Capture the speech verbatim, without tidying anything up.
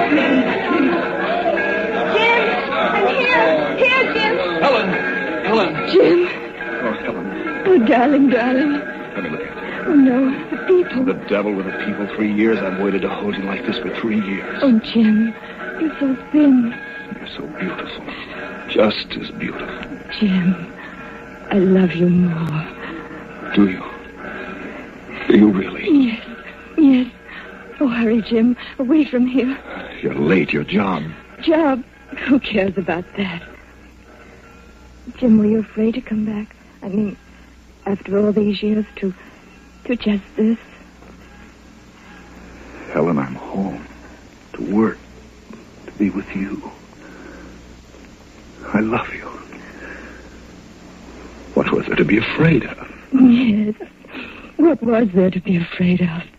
I'm here. Here, Jim. Helen. Helen. Jim. Oh, Helen. Oh, darling, darling. Let me look at you. Oh, no. The people. The devil with the people. Three years. I've waited to hold you like this for three years. Oh, Jim. You're so thin. You're so beautiful. Just as beautiful. Jim, I love you more. Do you? Do you really? Yes. Yes. Oh, hurry, Jim. Away from here. You're late. Your job. Job? Who cares about that? Jim, were you afraid to come back? I mean, after all these years, to to just this? Helen, I'm home. To work. To be with you. I love you. What was there to be afraid of? Yes. What was there to be afraid of?